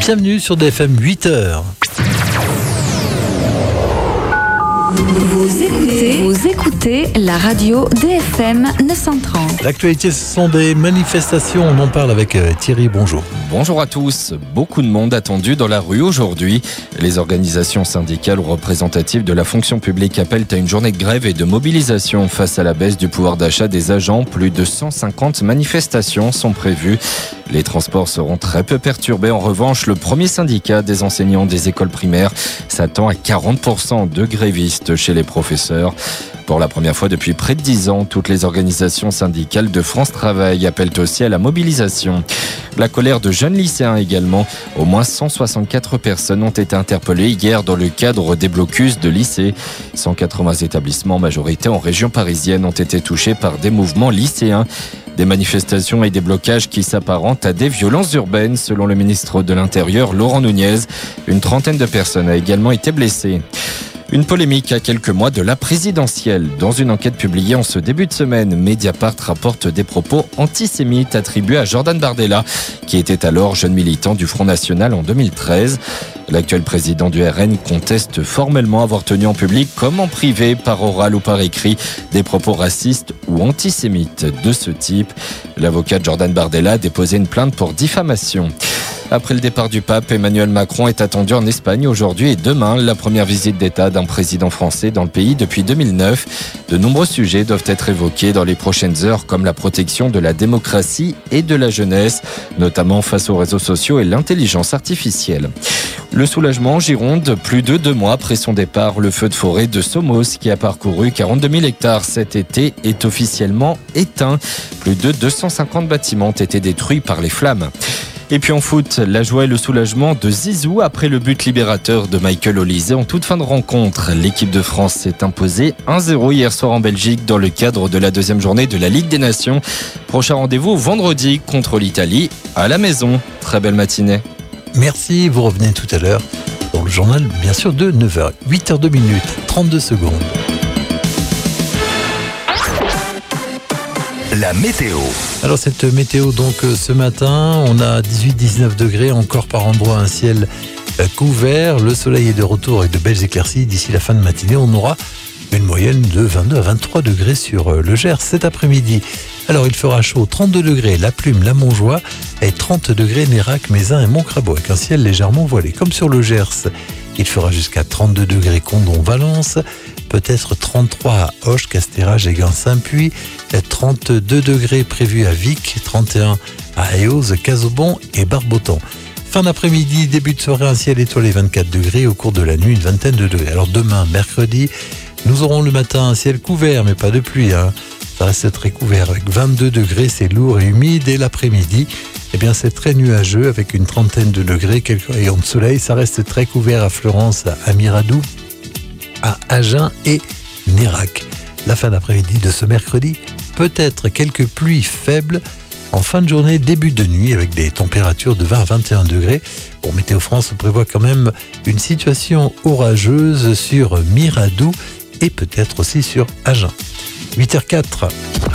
Bienvenue sur DFM 8h. Vous écoutez la radio DFM 930. L'actualité, ce sont des manifestations. On en parle avec Thierry. Bonjour. Bonjour à tous. Beaucoup de monde attendu dans la rue aujourd'hui. Les organisations syndicales ou représentatives de la fonction publique appellent à une journée de grève et de mobilisation face à la baisse du pouvoir d'achat des agents. Plus de 150 manifestations sont prévues. Les transports seront très peu perturbés. En revanche, le premier syndicat des enseignants des écoles primaires s'attend à 40% de grévistes chez les professeurs. Pour la première fois depuis près de 10 ans, toutes les organisations syndicales de France Travail appellent aussi à la mobilisation. La colère de jeunes lycéens également. Au moins 164 personnes ont été interpellées hier dans le cadre des blocus de lycées. 180 établissements, majorité en région parisienne, ont été touchés par des mouvements lycéens. Des manifestations et des blocages qui s'apparentent à des violences urbaines, selon le ministre de l'Intérieur, Laurent Nunez. Une trentaine de personnes a également été blessée. Une polémique à quelques mois de la présidentielle. Dans une enquête publiée en ce début de semaine, Mediapart rapporte des propos antisémites attribués à Jordan Bardella, qui était alors jeune militant du Front National en 2013. L'actuel président du RN conteste formellement avoir tenu en public comme en privé, par oral ou par écrit, des propos racistes ou antisémites de ce type. L'avocat de Jordan Bardella a déposé une plainte pour diffamation. Après le départ du pape, Emmanuel Macron est attendu en Espagne aujourd'hui et demain. La première visite d'État d'un président français dans le pays depuis 2009. De nombreux sujets doivent être évoqués dans les prochaines heures, comme la protection de la démocratie et de la jeunesse, notamment face aux réseaux sociaux et l'intelligence artificielle. Le soulagement en Gironde, plus de 2 mois après son départ, le feu de forêt de Somos, qui a parcouru 42 000 hectares cet été, est officiellement éteint. Plus de 250 bâtiments ont été détruits par les flammes. Et puis en foot, la joie et le soulagement de Zizou après le but libérateur de Michael Olise en toute fin de rencontre. L'équipe de France s'est imposée 1-0 hier soir en Belgique dans le cadre de la 2e journée de la Ligue des Nations. Prochain rendez-vous vendredi contre l'Italie à la maison. Très belle matinée. Merci, vous revenez tout à l'heure dans le journal, bien sûr, de 9h. 8h02, 32 secondes. La météo. Alors cette météo, donc ce matin, on a 18-19 degrés, encore par endroits un ciel couvert. Le soleil est de retour avec de belles éclaircies. D'ici la fin de matinée, on aura une moyenne de 22 à 23 degrés sur le Gers cet après-midi. Alors il fera chaud, 32 degrés La Plume, la Montjoie et 30 degrés Nérac, Mézin et Montcrabeau avec un ciel légèrement voilé. Comme sur le Gers, il fera jusqu'à 32 degrés Condom, Valence, peut-être 33 à Auch, Castérages et Saint-Puy, 32 degrés prévus à Vic, 31 à Eauze, Casaubon et Barbotan. Fin d'après-midi, début de soirée, un ciel étoilé 24 degrés, au cours de la nuit une vingtaine de degrés. Alors demain, mercredi, nous aurons le matin un ciel couvert, mais pas de pluie, Ça reste très couvert avec 22 degrés, c'est lourd et humide. Et l'après-midi, c'est très nuageux avec une trentaine de degrés, quelques rayons de soleil. Ça reste très couvert à Fleurance, à Miradou, à Agen et Nérac. La fin d'après-midi de ce mercredi, peut-être quelques pluies faibles en fin de journée, début de nuit avec des températures de 20 à 21 degrés. Bon, Météo France prévoit quand même une situation orageuse sur Miradou et peut-être aussi sur Agen. 8h04.